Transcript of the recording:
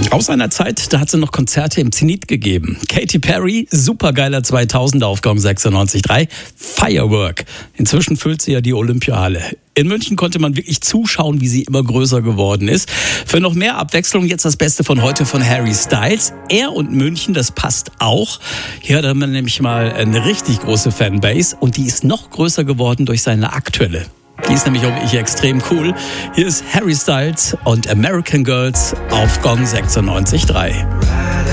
Aus einer Zeit, da hat sie noch Konzerte im Zenit gegeben. Katy Perry, supergeiler 2000er auf Gong 96.3, Firework. Inzwischen füllt sie ja die Olympiahalle. In München konnte man wirklich zuschauen, wie sie immer größer geworden ist. Für noch mehr Abwechslung jetzt das Beste von heute von Harry Styles. Er und München, das passt auch. Hier hat man nämlich mal eine richtig große Fanbase und die ist noch größer geworden durch seine aktuelle. Die ist nämlich auch wirklich extrem cool. Hier ist Harry Styles und American Girls auf Gong 96.3.